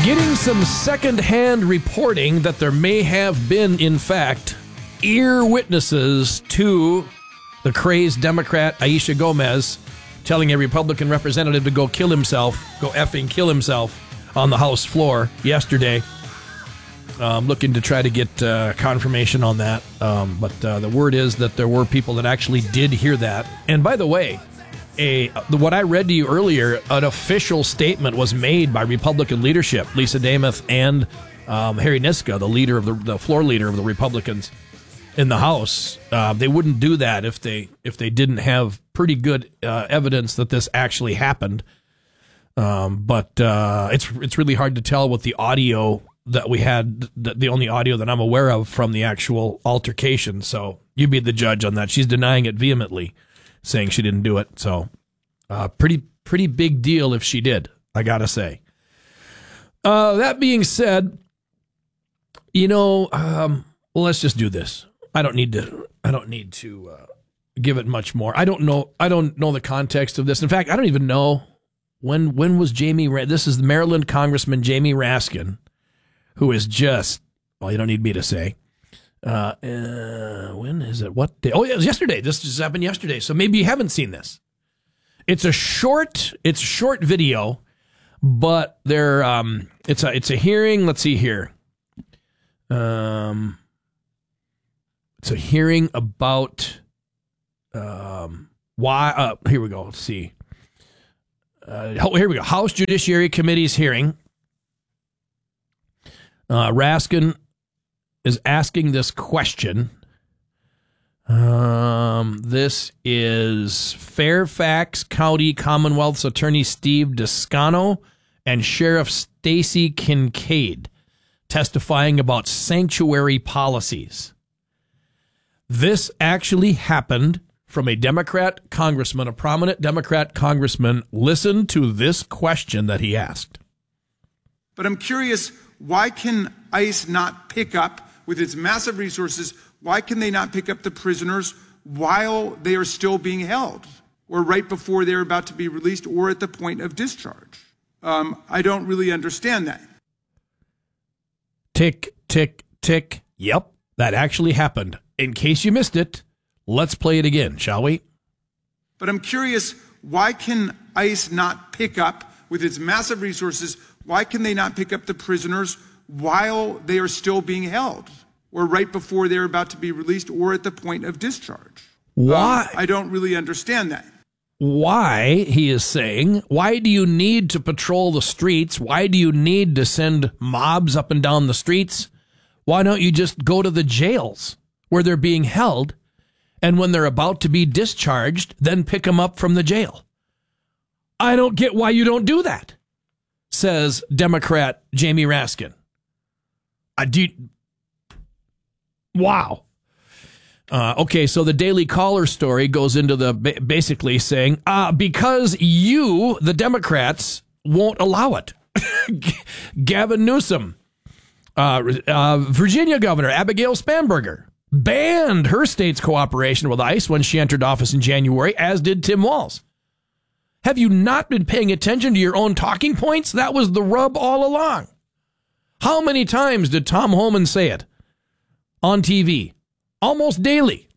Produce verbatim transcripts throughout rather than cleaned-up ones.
Getting some second-hand reporting that there may have been, in fact, ear witnesses to the crazed Democrat Aisha Gomez telling a Republican representative to go kill himself, go effing kill himself on the House floor yesterday. Um, looking to try to get uh, confirmation on that. Um, but uh, the word is that there were people that actually did hear that. And by the way, a what I read to you earlier, an official statement was made by Republican leadership, Lisa Damoth and um, Harry Niska, the leader of the, the floor leader of the Republicans in the House. Uh, they wouldn't do that if they if they didn't have pretty good uh, evidence that this actually happened. Um, but uh, it's it's really hard to tell with the audio that we had, the, the only audio that I'm aware of from the actual altercation. So you be the judge on that. She's denying it vehemently, saying she didn't do it. So uh, pretty pretty big deal if she did, I gotta say. Uh, that being said, you know, um, well, let's just do this. I don't need to. I don't need to uh, give it much more. I don't know. I don't know the context of this. In fact, I don't even know when. When was Jamie? This is Maryland Congressman Jamie Raskin, who is just. Well, you don't need me to say. Uh, uh, when is it? What day? Oh, yeah, it was yesterday. This just happened yesterday. So maybe you haven't seen this. It's a short. It's a short video, but there. Um, it's a. It's a hearing. Let's see here. Um. It's a hearing about um, why. Uh, here we go. Let's see. Uh, oh, here we go. House Judiciary Committee's hearing. Uh, Raskin is asking this question. Um, this is Fairfax County Commonwealth's Attorney Steve Descano and Sheriff Stacy Kincaid testifying about sanctuary policies. This actually happened from a Democrat congressman, a prominent Democrat congressman. Listen to this question that he asked. But I'm curious, why can ICE not pick up, with its massive resources, why can they not pick up the prisoners while they are still being held, or right before they're about to be released, or at the point of discharge? Um, I don't really understand that. Tick, tick, tick. Yep, that actually happened. In case you missed it, let's play it again, shall we? But I'm curious, why can ICE not pick up, with its massive resources, why can they not pick up the prisoners while they are still being held, or right before they're about to be released, or at the point of discharge? Why? Um, I don't really understand that. Why, he is saying, why do you need to patrol the streets? Why do you need to send mobs up and down the streets? Why don't you just go to the jails where they're being held, and when they're about to be discharged, then pick them up from the jail? I don't get why you don't do that, says Democrat Jamie Raskin. I do. Wow. Uh, okay, so the Daily Caller story goes into the basically saying, uh, because you, the Democrats, won't allow it. Gavin Newsom, uh, uh, Virginia Governor Abigail Spanberger, banned her state's cooperation with ICE when she entered office in January, as did Tim Walz. Have you not been paying attention to your own talking points? That was the rub all along. How many times did Tom Homan say it on T V? Almost daily.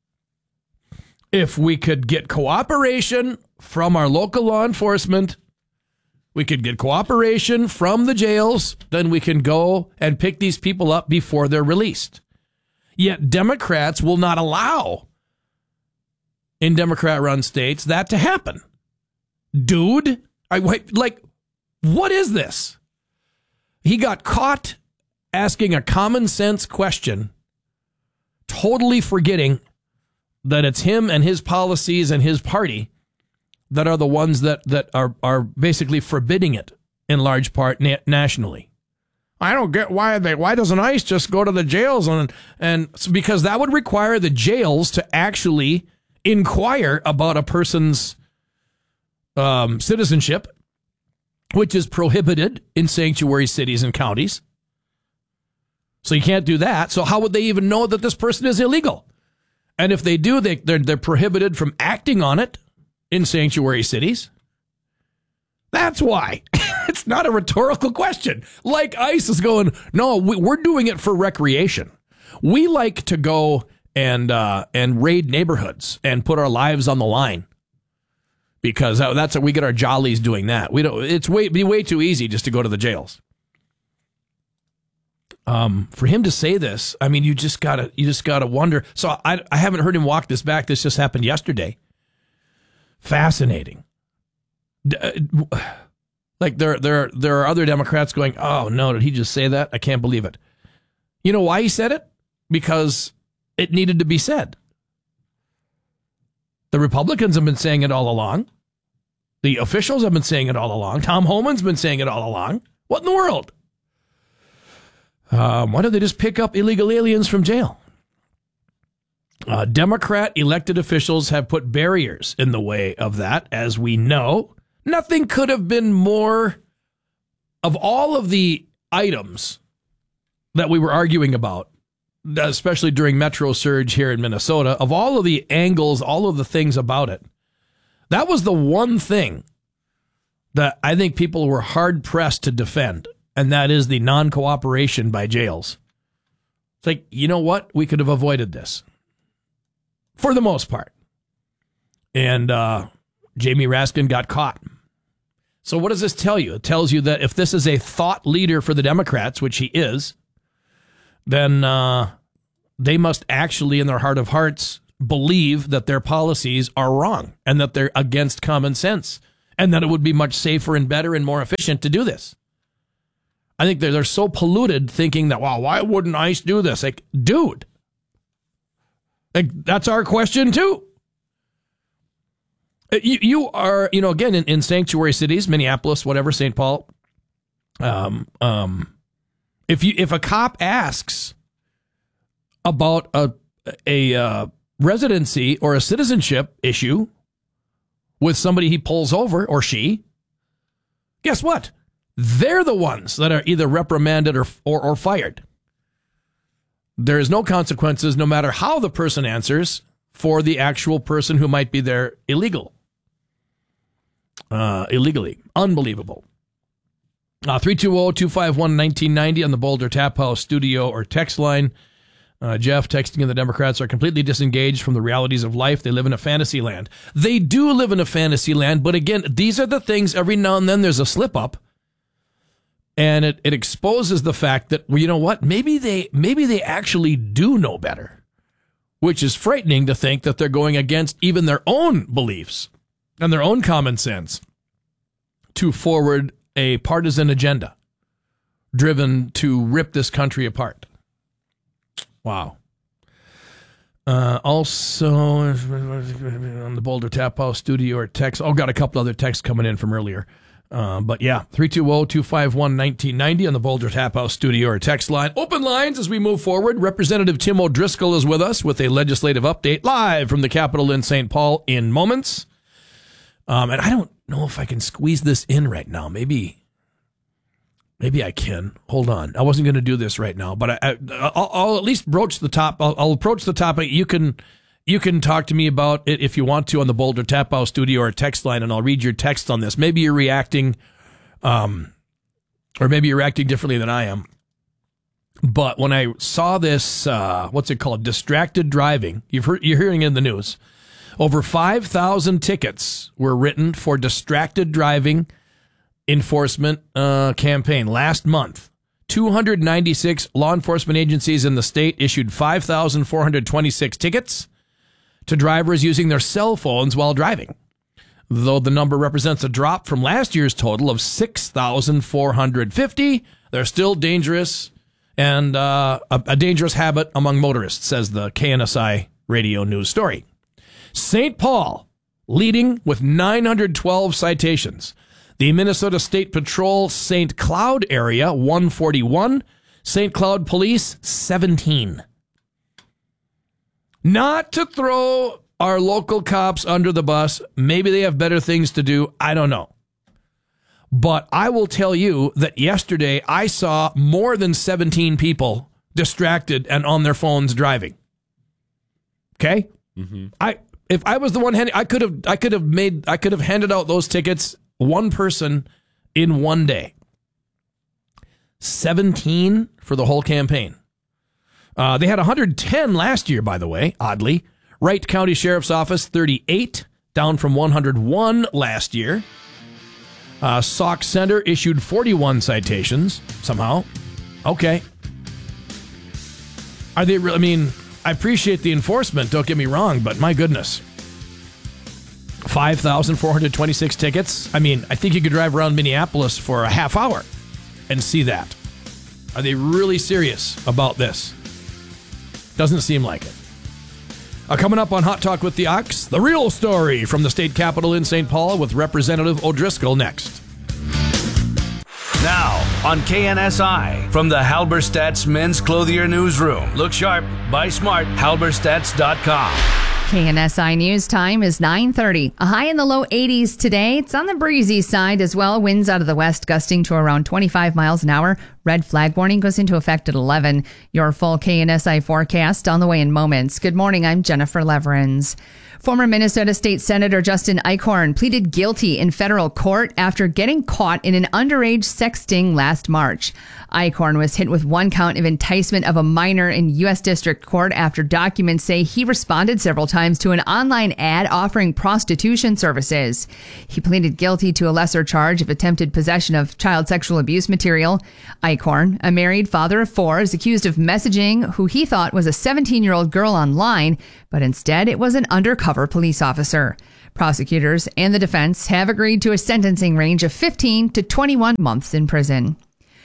If we could get cooperation from our local law enforcement, we could get cooperation from the jails, then we can go and pick these people up before they're released. Yet Democrats will not allow, in Democrat-run states, that to happen. Dude, I wait, like, what is this? He got caught asking a common sense question, totally forgetting that it's him and his policies and his party that are the ones that, that are, are basically forbidding it in large part na- nationally. I don't get why they why doesn't ICE just go to the jails and and because that would require the jails to actually inquire about a person's um, citizenship, which is prohibited in sanctuary cities and counties. So you can't do that. So how would they even know that this person is illegal? And if they do, they they're, they're prohibited from acting on it in sanctuary cities. That's why. It's not a rhetorical question. Like ICE is going, no, we, we're doing it for recreation. We like to go and uh, and raid neighborhoods and put our lives on the line because that's how we get our jollies doing that. We don't. It's way be way too easy just to go to the jails. Um, for him to say this, I mean, you just gotta you just gotta wonder. So I I haven't heard him walk this back. This just happened yesterday. Fascinating. Like there there there are other Democrats going, oh no, did he just say that? I can't believe it. You know why he said it? Because it needed to be said. The Republicans have been saying it all along. The officials have been saying it all along. Tom Homan's been saying it all along. What in the world? Um, why don't they just pick up illegal aliens from jail? Uh, Democrat elected officials have put barriers in the way of that, as we know. Nothing could have been more, of all of the items that we were arguing about, especially during Metro Surge here in Minnesota, of all of the angles, all of the things about it, that was the one thing that I think people were hard-pressed to defend, and that is the non-cooperation by jails. It's like, you know what? We could have avoided this. For the most part. And uh, Jamie Raskin got caught. So what does this tell you? It tells you that if this is a thought leader for the Democrats, which he is, then uh, they must actually, in their heart of hearts, believe that their policies are wrong and that they're against common sense and that it would be much safer and better and more efficient to do this. I think they're, they're so polluted thinking that, wow, why wouldn't ICE do this? Like, dude, like that's our question too. You, you are, you know, again, in, in sanctuary cities, Minneapolis, whatever, Saint Paul, um, um, if you if a cop asks about a a uh, residency or a citizenship issue with somebody he pulls over, or she, guess what? They're the ones that are either reprimanded or or, or fired. There is no consequences, no matter how the person answers, for the actual person who might be there illegal. Uh, illegally. Unbelievable. Uh, three two zero, two five one, one nine nine zero on the Boulder Tap House studio or text line. Uh, Jeff texting in, the Democrats are completely disengaged from the realities of life. They live in a fantasy land. They do live in a fantasy land, but again, these are the things every now and then there's a slip up. And it, it exposes the fact that, well, you know what? Maybe they maybe they actually do know better, which is frightening to think that they're going against even their own beliefs and their own common sense to forward a partisan agenda driven to rip this country apart. Wow. Uh, also, on the Boulder Tap House studio or text, oh, got a couple other texts coming in from earlier. Uh, but yeah, three two zero, two five one, one nine nine zero on the Boulder Tap House studio or text line. Open lines as we move forward. Representative Tim O'Driscoll is with us with a legislative update live from the Capitol in Saint Paul in moments. Um, and I don't know if I can squeeze this in right now. Maybe, maybe I can. Hold on. I wasn't going to do this right now, but I, I, I'll, I'll at least broach the top. I'll, I'll approach the topic. You can, you can talk to me about it if you want to on the Boulder Tap House studio or text line, and I'll read your text on this. Maybe you're reacting, um, or maybe you're reacting differently than I am. But when I saw this, uh, what's it called? Distracted driving. You've heard, you're hearing it in the news. Over five thousand tickets were written for distracted driving enforcement uh, campaign last month. two hundred ninety-six law enforcement agencies in the state issued five thousand four hundred twenty-six tickets to drivers using their cell phones while driving, though the number represents a drop from last year's total of six thousand four hundred fifty. They're still dangerous and uh, a, a dangerous habit among motorists, says the K N S I radio news story. Saint Paul leading with nine hundred twelve citations. The Minnesota State Patrol Saint Cloud area, one forty-one. Saint Cloud Police, seventeen. Not to throw our local cops under the bus. Maybe they have better things to do. I don't know. But I will tell you that yesterday I saw more than seventeen people distracted and on their phones driving. Okay? Mm-hmm. I if I was the one handing, I could have I could have made I could have handed out those tickets one person in one day. seventeen for the whole campaign. Uh, they had one hundred ten last year, by the way, oddly. Wright County Sheriff's Office, thirty-eight, down from one hundred one last year. Uh, Sauk Center issued forty-one citations, somehow. Okay. Are they, re- I mean, I appreciate the enforcement, don't get me wrong, but my goodness. five thousand four hundred twenty-six tickets. I mean, I think you could drive around Minneapolis for a half hour and see that. Are they really serious about this? Doesn't seem like it. Uh, coming up on Hot Talk with the Ox, the real story from the state capitol in Saint Paul with Representative O'Driscoll next. Now, on K N S I, from the Halberstadt's Men's Clothier Newsroom. Look sharp, buy smart, halberstadts dot com. K N S I News time is nine thirty. A high in the low eighties today. It's on the breezy side as well. Winds out of the west gusting to around twenty-five miles an hour. Red flag warning goes into effect at eleven. Your full K N S I forecast on the way in moments. Good morning. I'm Jennifer Leverins. Former Minnesota State Senator Justin Eichhorn pleaded guilty in federal court after getting caught in an underage sex sting last March. Eichhorn was hit with one count of enticement of a minor in U S District Court after documents say he responded several times to an online ad offering prostitution services. He pleaded guilty to a lesser charge of attempted possession of child sexual abuse material. Eichhorn, a married father of four, is accused of messaging who he thought was a seventeen-year-old girl online, but instead it was an undercover police officer. Prosecutors and the defense have agreed to a sentencing range of fifteen to twenty-one months in prison.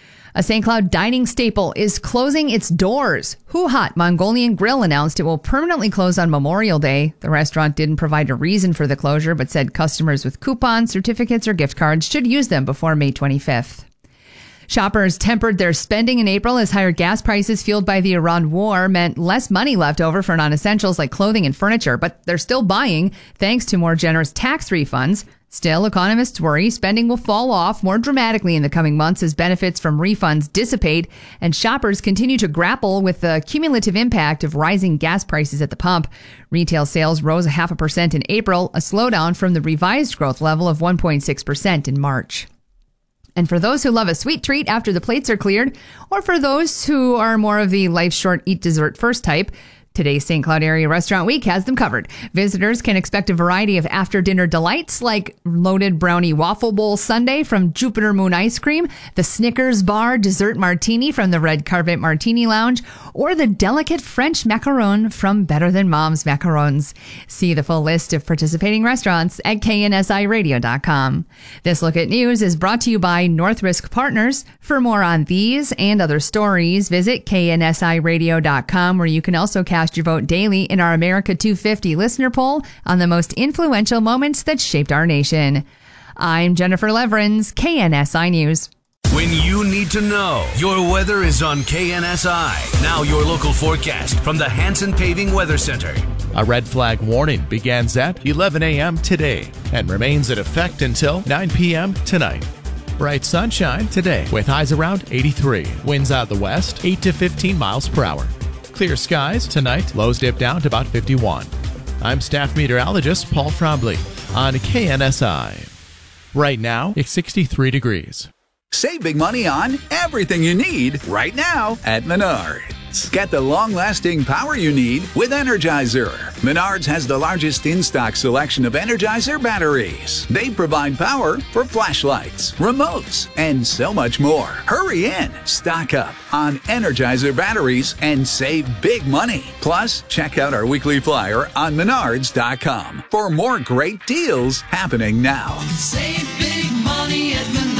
A Saint Cloud dining staple is closing its doors. Hoo Hot Mongolian Grill announced it will permanently close on Memorial Day. The restaurant didn't provide a reason for the closure, but said customers with coupons, certificates, or gift cards should use them before May twenty-fifth. Shoppers tempered their spending in April as higher gas prices fueled by the Iran war meant less money left over for non-essentials like clothing and furniture, but they're still buying thanks to more generous tax refunds. Still, economists worry spending will fall off more dramatically in the coming months as benefits from refunds dissipate and shoppers continue to grapple with the cumulative impact of rising gas prices at the pump. Retail sales rose a half a percent in April, a slowdown from the revised growth level of one point six percent in March. And for those who love a sweet treat after the plates are cleared, or for those who are more of the life short, eat dessert first type, today's Saint Cloud Area Restaurant Week has them covered. Visitors can expect a variety of after-dinner delights like loaded brownie waffle bowl sundae from Jupiter Moon Ice Cream, the Snickers bar dessert martini from the Red Carpet Martini Lounge, or the delicate French macaron from Better Than Mom's Macarons. See the full list of participating restaurants at K N S I radio dot com. This Look at News is brought to you by Northrisk Partners. For more on these and other stories, visit K N S I radio dot com, where you can also cast your vote daily in our America two fifty listener poll on the most influential moments that shaped our nation. I'm Jennifer Leverins, K N S I News. When you need to know, your weather is on K N S I. Now your local forecast from the Hanson Paving Weather Center. A red flag warning begins at eleven a.m. today and remains in effect until nine p.m. tonight. Bright sunshine today with highs around eighty-three. Winds out the west, eight to fifteen miles per hour. Clear skies tonight, lows dip down to about fifty-one. I'm staff meteorologist Paul Trombley on K N S I. Right now, it's sixty-three degrees. Save big money on everything you need right now at Menards. Get the long-lasting power you need with Energizer. Menards has the largest in-stock selection of Energizer batteries. They provide power for flashlights, remotes, and so much more. Hurry in, stock up on Energizer batteries and save big money. Plus, check out our weekly flyer on menards dot com for more great deals happening now. Save big money at Menards.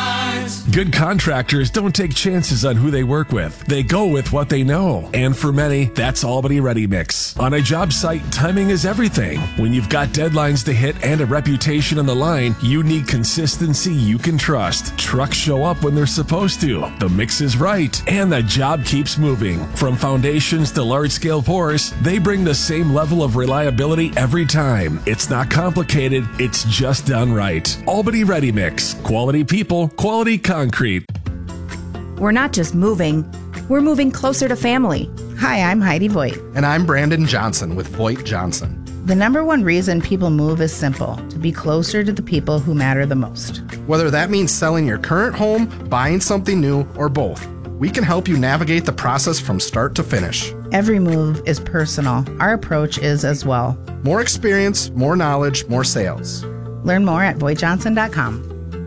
Good contractors don't take chances on who they work with. They go with what they know. And for many, that's Albany Ready Mix. On a job site, timing is everything. When you've got deadlines to hit and a reputation on the line, you need consistency you can trust. Trucks show up when they're supposed to. The mix is right, and the job keeps moving. From foundations to large-scale pours, they bring the same level of reliability every time. It's not complicated, it's just done right. Albany Ready Mix. Quality people, quality concrete. We're not just moving, we're moving closer to family. Hi, I'm Heidi Voigt. And I'm Brandon Johnson with Voigt Johnson. The number one reason people move is simple: to be closer to the people who matter the most. Whether that means selling your current home, buying something new, or both, we can help you navigate the process from start to finish. Every move is personal. Our approach is as well. More experience, more knowledge, more sales. Learn more at voigt johnson dot com.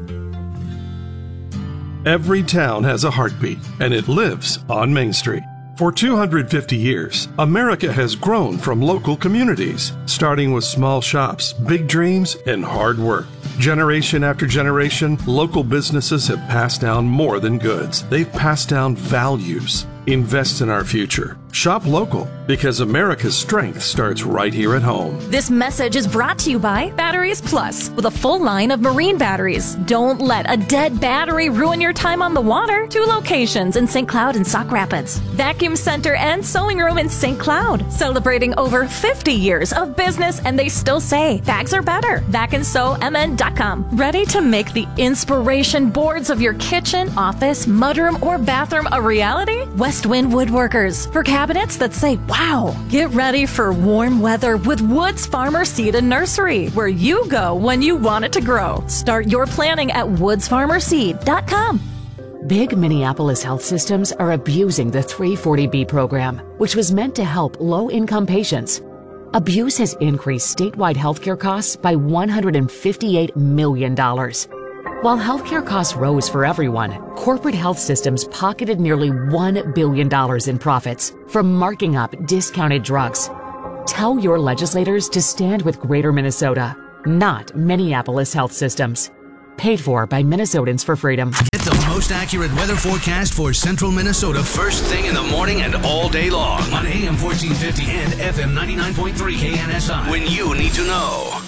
Every town has a heartbeat, and it lives on Main Street. For two hundred fifty years, America has grown from local communities, starting with small shops, big dreams, and hard work. Generation after generation, local businesses have passed down more than goods. They've passed down values. Invest in our future. Shop local, because America's strength starts right here at home. This message is brought to you by Batteries Plus, with a full line of marine batteries. Don't let a dead battery ruin your time on the water. Two locations in Saint Cloud and Sauk Rapids. Vacuum Center and Sewing Room in Saint Cloud. Celebrating over fifty years of business, and they still say bags are better. vac and sew m n dot com. Ready to make the inspiration boards of your kitchen, office, mudroom, or bathroom a reality? West Wind Woodworkers. For cabinets that say, wow. Get ready for warm weather with Woods Farmer Seed and Nursery, where you go when you want it to grow. Start your planning at woods farmer seed dot com. Big Minneapolis health systems are abusing the three forty B program, which was meant to help low-income patients. Abuse has increased statewide healthcare costs by one hundred fifty-eight million dollars. While healthcare costs rose for everyone, corporate health systems pocketed nearly one billion dollars in profits from marking up discounted drugs. Tell your legislators to stand with Greater Minnesota, not Minneapolis health systems. Paid for by Minnesotans for Freedom. Get the most accurate weather forecast for central Minnesota first thing in the morning and all day long on A M fourteen fifty and F M ninety-nine point three K N S I. When you need to know.